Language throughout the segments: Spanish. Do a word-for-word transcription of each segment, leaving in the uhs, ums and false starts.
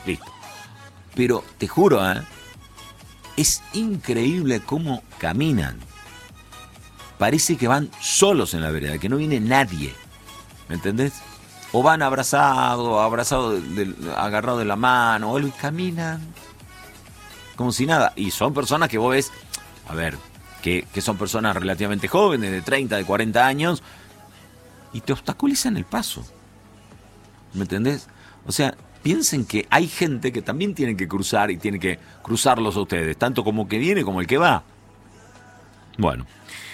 listo. Pero te juro, ¿eh? Es increíble cómo caminan. Parece que van solos en la vereda, que no viene nadie. ¿Me entendés? O van abrazados, abrazados, agarrados de la mano, o algo, y caminan como si nada. Y son personas que vos ves, a ver, que, que son personas relativamente jóvenes, de treinta, de cuarenta años, y te obstaculizan el paso. ¿Me entendés? O sea, piensen que hay gente que también tiene que cruzar y tiene que cruzarlos a ustedes, tanto como que viene como el que va. Bueno,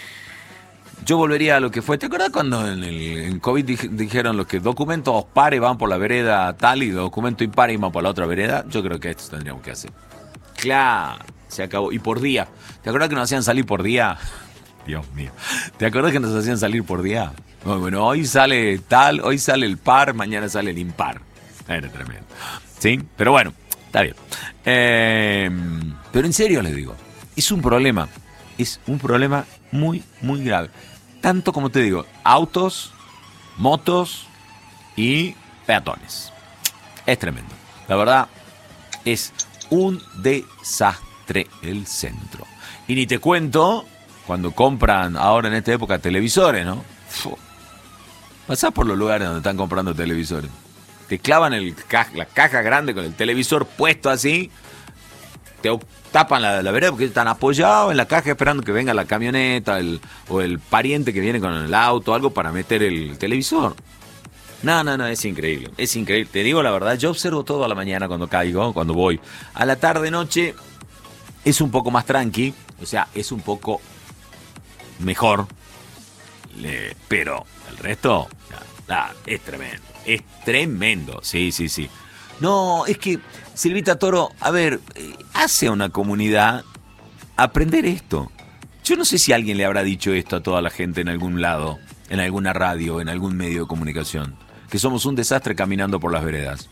yo volvería a lo que fue. ¿Te acuerdas cuando en el en COVID dij, dijeron los que documentos pares van por la vereda tal y documentos impares van por la otra vereda? Yo creo que esto tendríamos que hacer. Claro, se acabó. Y por día. ¿Te acuerdas que nos hacían salir por día? Dios mío. ¿Te acuerdas que nos hacían salir por día? Bueno, bueno, hoy sale tal, hoy sale el par, mañana sale el impar. Era tremendo. ¿Sí? Pero bueno, está bien. Eh, pero en serio les digo, es un problema. Es un problema muy, muy grave. Tanto como te digo, autos, motos y peatones. Es tremendo. La verdad, es un desastre el centro. Y ni te cuento cuando compran ahora en esta época televisores, ¿no? Uf. Pasás por los lugares donde están comprando televisores. Te clavan el ca- la caja grande con el televisor puesto así. Te tapan la, la vereda porque están apoyados en la caja esperando que venga la camioneta el, o el pariente que viene con el auto, algo para meter el televisor. No, no, no, es increíble, es increíble. Te digo la verdad, yo observo todo a la mañana cuando caigo, cuando voy. A la tarde, noche, es un poco más tranqui, o sea, es un poco mejor. Le, pero el resto, nah, es tremendo, es tremendo, sí, sí, sí. No, es que, Silvita Toro, a ver, eh, hace a una comunidad aprender esto. Yo no sé si alguien le habrá dicho esto a toda la gente en algún lado, en alguna radio, en algún medio de comunicación, que somos un desastre caminando por las veredas.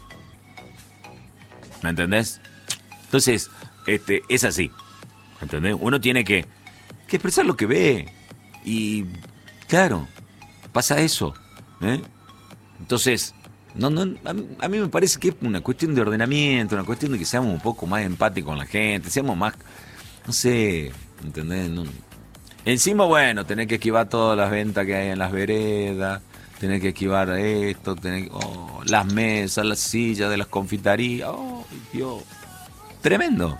¿Me entendés? Entonces, este, es así. ¿Me entendés? Uno tiene que, que expresar lo que ve. Y, claro, pasa eso. ¿eh? Entonces, no, no, a, mí, a mí me parece que es una cuestión de ordenamiento, una cuestión de que seamos un poco más empáticos con la gente, seamos más, no sé, ¿entendés? No. Encima, bueno, tenés que esquivar todas las ventas que hay en las veredas, tenés que esquivar esto, tenés, oh, las mesas, las sillas de las confiterías, oh, Dios, tremendo.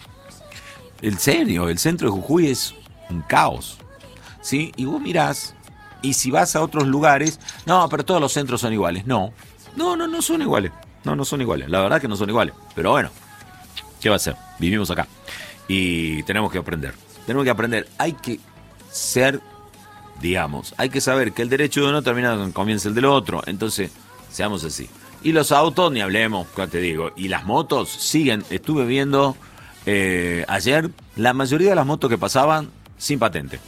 En serio, el centro de Jujuy es un caos, ¿sí? Y vos mirás, y si vas a otros lugares, no, pero todos los centros son iguales, no. No, no, no son iguales. No, no son iguales. La verdad que no son iguales. Pero bueno, ¿qué va a ser? Vivimos acá. Y tenemos que aprender. Tenemos que aprender. Hay que ser, digamos, hay que saber que el derecho de uno termina cuando comienza el del otro. Entonces, seamos así. Y los autos, ni hablemos, ya te digo. Y las motos siguen. Estuve viendo eh, ayer la mayoría de las motos que pasaban sin patente.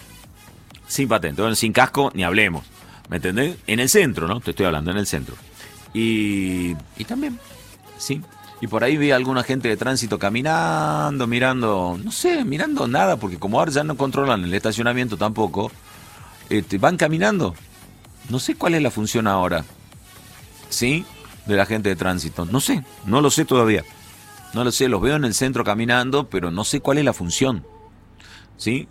Sin patente. Bueno, sin casco, ni hablemos. ¿Me entendés? En el centro, ¿no? Te estoy hablando, en el centro. Y, y también, sí. Y por ahí vi a alguna gente de tránsito caminando, mirando, no sé, mirando nada, porque como ahora ya no controlan el estacionamiento tampoco, este, van caminando. No sé cuál es la función ahora, ¿sí? De la gente de tránsito. No sé, no lo sé todavía. No lo sé, los veo en el centro caminando, pero no sé cuál es la función, ¿sí?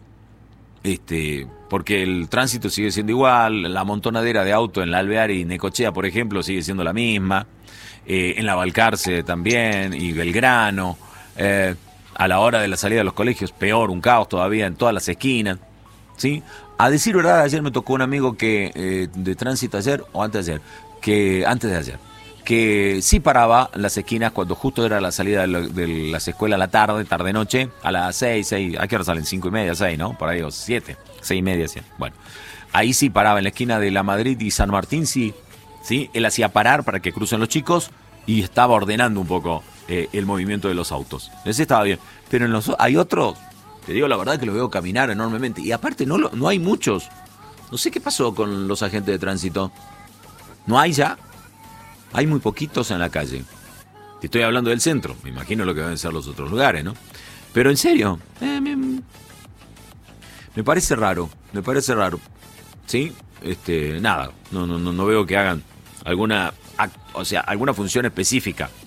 Este, porque el tránsito sigue siendo igual, la montonadera de autos en la Alvear y Necochea, por ejemplo, sigue siendo la misma, eh, en la Balcarce también, y Belgrano, eh, a la hora de la salida de los colegios, peor, un caos todavía en todas las esquinas, ¿sí? A decir verdad, ayer me tocó un amigo que eh, de tránsito ayer, o antes de ayer, que antes de ayer, que sí paraba en las esquinas cuando justo era la salida de, lo, de las escuelas a la tarde, tarde-noche, a las seis, seis, ¿a qué hora salen? Cinco y media, seis, ¿no? Por ahí, o siete, seis y media, siete. Bueno, ahí sí paraba en la esquina de La Madrid y San Martín, sí, sí, él hacía parar para que crucen los chicos y estaba ordenando un poco eh, el movimiento de los autos. Ese estaba bien, pero en los hay otros, te digo la verdad que los veo caminar enormemente, y aparte no, lo, no hay muchos. No sé qué pasó con los agentes de tránsito. ¿No hay ya? Hay muy poquitos en la calle. Te estoy hablando del centro. Me imagino lo que deben ser los otros lugares, ¿no? Pero en serio, eh, me, me parece raro. Me parece raro. ¿Sí? Este, nada. No, no, no, no veo que hagan alguna, o sea, alguna función específica